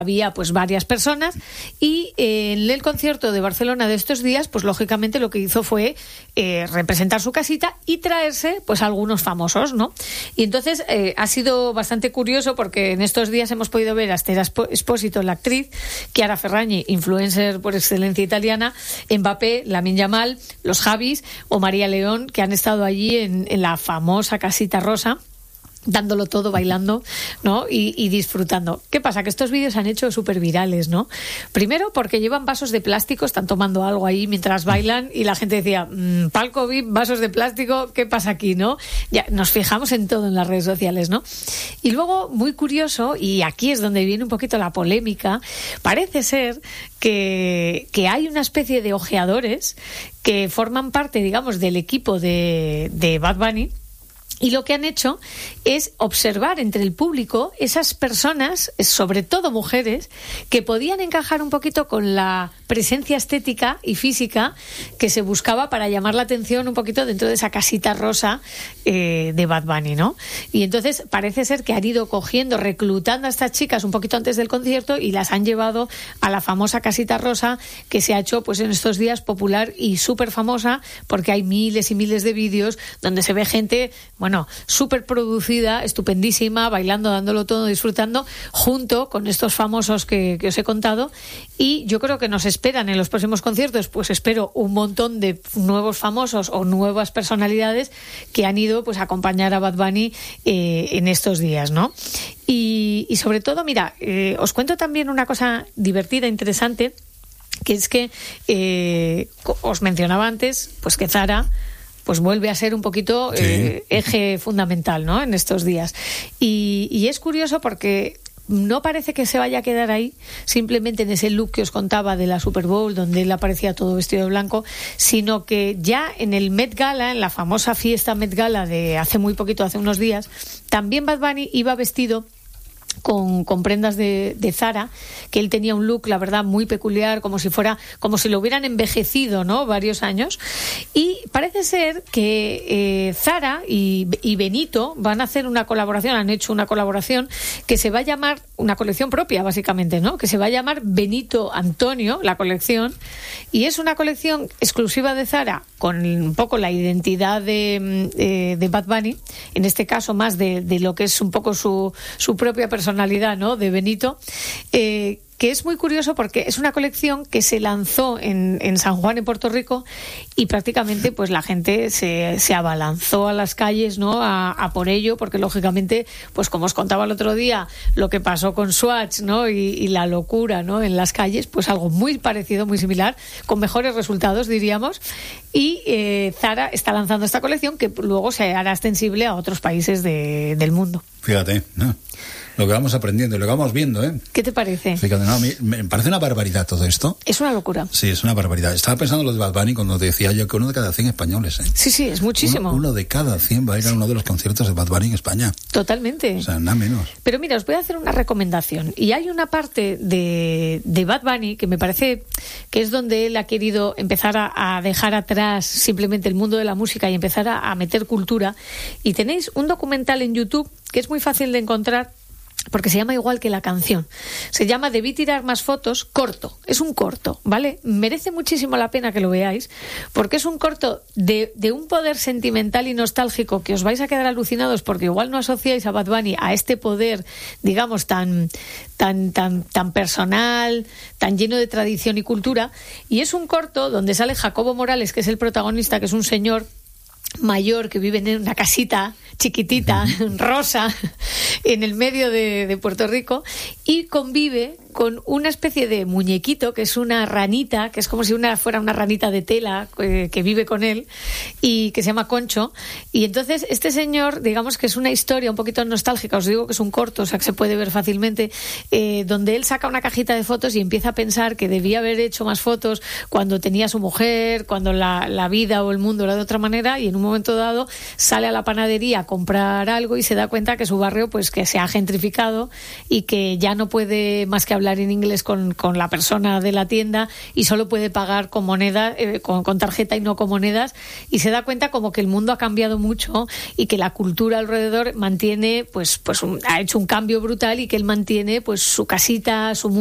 había pues varias personas y en el concierto de Barcelona de estos días, pues lógicamente lo que hizo fue representar su casita y traerse pues algunos famosos, ¿no? Y entonces ha sido bastante curioso porque en estos días hemos podido ver a Esther Espósito, la actriz, Chiara Ferragni, influencer por excelencia italiana, Mbappé, Lamine Yamal, los Javis o María León, que han estado allí en la famosa casita rosa, dándolo todo, bailando, ¿no? Y disfrutando. ¿Qué pasa? Que estos vídeos se han hecho súper virales, ¿no? Primero porque llevan vasos de plástico, están tomando algo ahí mientras bailan y la gente decía, palco VIP, vasos de plástico, ¿qué pasa aquí, no? Ya nos fijamos en todo en las redes sociales, ¿no? Y luego, muy curioso, y aquí es donde viene un poquito la polémica, parece ser que hay una especie de ojeadores que forman parte, digamos, del equipo de Bad Bunny. Y lo que han hecho es observar entre el público esas personas, sobre todo mujeres, que podían encajar un poquito con la presencia estética y física que se buscaba para llamar la atención un poquito dentro de esa casita rosa de Bad Bunny, ¿no? Y entonces parece ser que han ido cogiendo, reclutando a estas chicas un poquito antes del concierto y las han llevado a la famosa casita rosa que se ha hecho pues en estos días popular y súper famosa porque hay miles y miles de vídeos donde se ve gente, bueno, súper producida, estupendísima, bailando, dándolo todo, disfrutando, junto con estos famosos que os he contado. Y yo creo que nos esperan en los próximos conciertos, pues espero un montón de nuevos famosos o nuevas personalidades que han ido pues a acompañar a Bad Bunny en estos días, ¿no? Y sobre todo, mira, os cuento también una cosa divertida, interesante, que es que os mencionaba antes, pues que Zara pues vuelve a ser un poquito eje fundamental, ¿no? En estos días. Y es curioso porque no parece que se vaya a quedar ahí simplemente en ese look que os contaba de la Super Bowl, donde él aparecía todo vestido de blanco, sino que ya en el Met Gala, en la famosa fiesta Met Gala de hace muy poquito, hace unos días, también Bad Bunny iba vestido con prendas de Zara, que él tenía un look, la verdad, muy peculiar, como si lo hubieran envejecido, ¿no? Varios años. Y parece ser que Zara y Benito van a hacer una colaboración, han hecho una colaboración que se va a llamar, una colección propia, básicamente, ¿no? Que se va a llamar Benito Antonio, la colección, y es una colección exclusiva de Zara, con un poco la identidad de Bad Bunny, en este caso más de lo que es un poco su propia personalidad, ¿no? De Benito, que es muy curioso porque es una colección que se lanzó en San Juan, en Puerto Rico, y prácticamente pues la gente se abalanzó a las calles, ¿no? A por ello, porque lógicamente, pues como os contaba el otro día, lo que pasó con Swatch, ¿no? Y la locura, ¿no? En las calles, pues algo muy parecido, muy similar, con mejores resultados, diríamos. Y Zara está lanzando esta colección que luego se hará extensible a otros países del mundo. Fíjate, ¿no? Lo que vamos aprendiendo, lo que vamos viendo, ¿eh? ¿Qué te parece? Fíjate, no, a mí me parece una barbaridad todo esto. Es una locura. Sí, es una barbaridad. Estaba pensando en lo de Bad Bunny cuando te decía yo que 1 de cada 100 españoles, ¿eh? Sí, es muchísimo. Uno de cada 100 va a ir a uno de los conciertos de Bad Bunny en España. Totalmente. O sea, nada menos. Pero mira, os voy a hacer una recomendación. Y hay una parte de Bad Bunny que me parece que es donde él ha querido empezar a dejar atrás simplemente el mundo de la música y empezar a meter cultura. Y tenéis un documental en YouTube que es muy fácil de encontrar, porque se llama igual que la canción. Se llama Debí tirar más fotos, corto. Es un corto, ¿vale? Merece muchísimo la pena que lo veáis, porque es un corto de un poder sentimental y nostálgico que os vais a quedar alucinados, porque igual no asociáis a Bad Bunny a este poder, digamos, tan personal, tan lleno de tradición y cultura. Y es un corto donde sale Jacobo Morales, que es el protagonista, que es un señor mayor que vive en una casita chiquitita, rosa, en el medio de Puerto Rico, y convive con una especie de muñequito que es una ranita, que es como si fuera una ranita de tela que vive con él y que se llama Concho. Y entonces este señor, digamos que es una historia un poquito nostálgica, os digo que es un corto, o sea que se puede ver fácilmente, donde él saca una cajita de fotos y empieza a pensar que debía haber hecho más fotos cuando tenía a su mujer, cuando la vida o el mundo era de otra manera, y en un un momento dado sale a la panadería a comprar algo y se da cuenta que su barrio pues que se ha gentrificado y que ya no puede más que hablar en inglés con la persona de la tienda y solo puede pagar con moneda, con tarjeta y no con monedas, y se da cuenta como que el mundo ha cambiado mucho y que la cultura alrededor mantiene ha hecho un cambio brutal y que él mantiene pues su casita, su